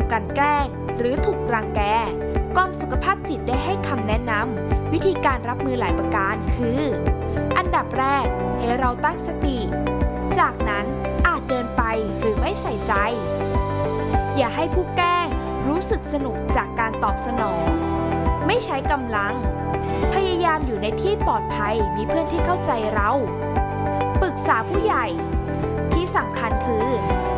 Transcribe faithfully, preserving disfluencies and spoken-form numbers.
กลั่นแกล้งหรือถูกรังแกกรมสุขภาพจิตได้ให้คำแนะนำวิธีการรับมือหลายประการคืออันดับแรกให้เราตั้งสติจากนั้นอาจเดินไปหรือไม่ใส่ใจอย่าให้ผู้แกล้งรู้สึกสนุกจากการตอบสนองไม่ใช้กำลังพยายามอยู่ในที่ปลอดภัยมีเพื่อนที่เข้าใจเราปรึกษาผู้ใหญ่ที่สำคัญคือ